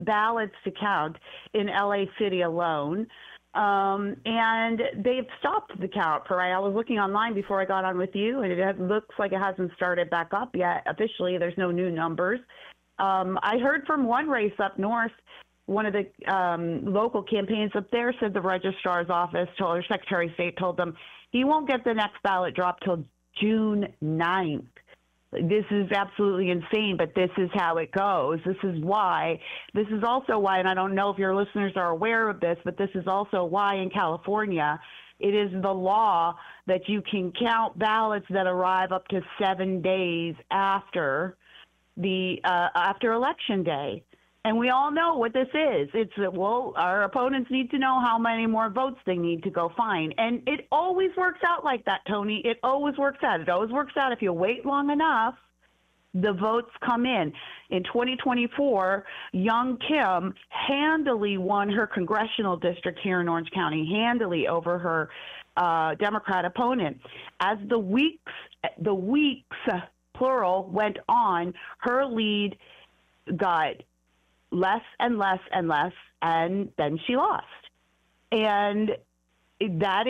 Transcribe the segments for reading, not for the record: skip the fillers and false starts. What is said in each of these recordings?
ballots to count in LA City alone. And they've stopped the count. I was looking online before I got on with you, and it looks like it hasn't started back up yet. Officially, there's no new numbers. I heard from one race up north, one of the local campaigns up there said the registrar's office told, or Secretary of State told them he won't get the next ballot drop till June 9th. This is absolutely insane, but this is how it goes. This is also why, and I don't know if your listeners are aware of this, but this is also why in California, it is the law that you can count ballots that arrive up to 7 days after after Election Day. And we all know what this is. It's our opponents need to know how many more votes they need to go find. And it always works out like that, Tony. It always works out. It always works out if you wait long enough, the votes come in. In 2024, Young Kim handily won her congressional district here in Orange County, handily over her Democrat opponent. As the weeks, plural, went on, her lead got less and less and less, and then she lost. And that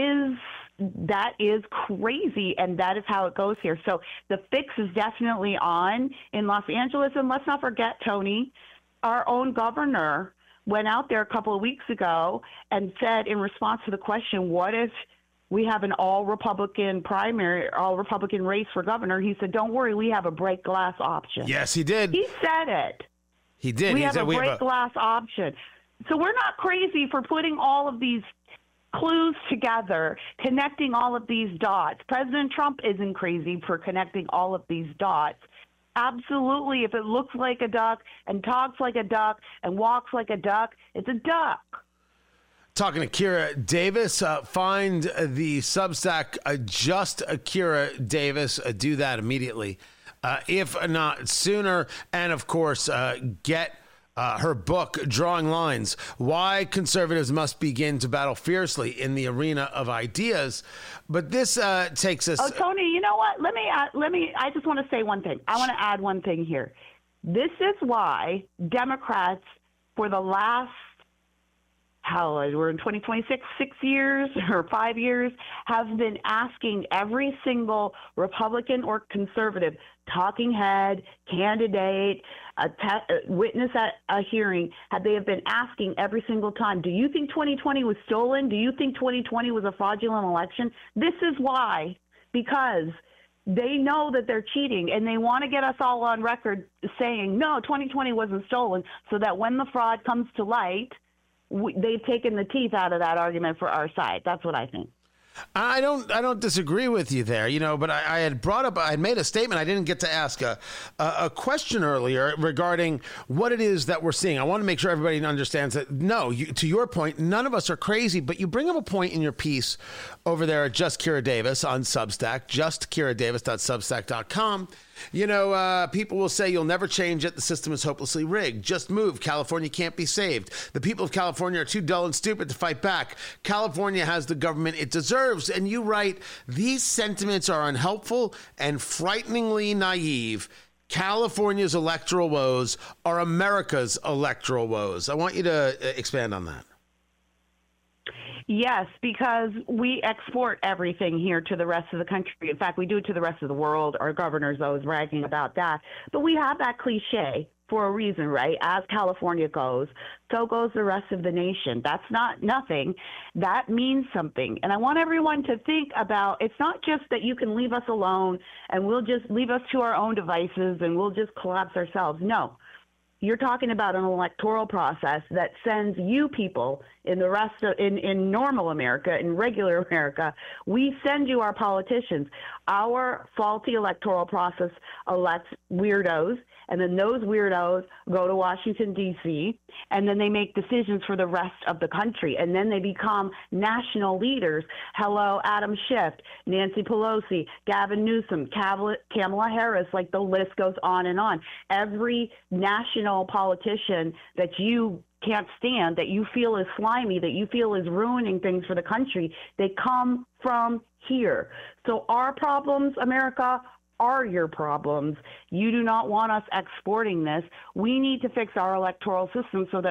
is crazy, and that is how it goes here. So the fix is definitely on in Los Angeles, and let's not forget, Tony, our own governor went out there a couple of weeks ago and said in response to the question, what if we have an all-Republican primary, all-Republican race for governor? He said, don't worry, we have a break glass option. Yes, he did. He said it. He did. We have a break glass option. So we're not crazy for putting all of these clues together, connecting all of these dots. President Trump isn't crazy for connecting all of these dots. Absolutely. If it looks like a duck and talks like a duck and walks like a duck, it's a duck. Talking to Kira Davis, find the Substack, just Kira Davis. Do that immediately. If not sooner, and of course, get her book, Drawing Lines, Why Conservatives Must Begin to Battle Fiercely in the Arena of Ideas. But this takes us... Oh, Tony, you know what? I just want to say one thing. I want to add one thing here. This is why Democrats, for the last... we're in 2026, 6 years or 5 years, have been asking every single Republican or conservative talking head, candidate, witness at a hearing, they have been asking every single time, do you think 2020 was stolen? Do you think 2020 was a fraudulent election? This is why, because they know that they're cheating, and they want to get us all on record saying, no, 2020 wasn't stolen, so that when the fraud comes to light, they've taken the teeth out of that argument for our side. That's what I think. I don't disagree with you there, but I had made a statement. I didn't get to ask a question earlier regarding what it is that we're seeing. I want to make sure everybody understands that, no, to your point, none of us are crazy, but you bring up a point in your piece over there at Just Kira Davis on Substack, justkiradavis.substack.com. People will say you'll never change it. The system is hopelessly rigged. Just move. California can't be saved. The people of California are too dull and stupid to fight back. California has the government it deserves. And you write, these sentiments are unhelpful and frighteningly naive. California's electoral woes are America's electoral woes. I want you to expand on that. Yes, because we export everything here to the rest of the country. In fact, we do it to the rest of the world. Our governor's always bragging about that. But we have that cliche for a reason, right? As California goes, so goes the rest of the nation. That's not nothing. That means something. And I want everyone to think about, it's not just that you can leave us alone and we'll just leave us to our own devices and we'll just collapse ourselves. No. You're talking about an electoral process that sends you people in the rest of, in normal America, in regular America, we send you our politicians. Our faulty electoral process elects weirdos, and then those weirdos go to Washington, D.C., and then they make decisions for the rest of the country, and then they become national leaders. Hello, Adam Schiff, Nancy Pelosi, Gavin Newsom, Kamala Harris, like the list goes on and on. Every national politician that you can't stand, that you feel is slimy, that you feel is ruining things for the country, they come from here. So our problems, America, are your problems. You do not want us exporting this. We need to fix our electoral system so that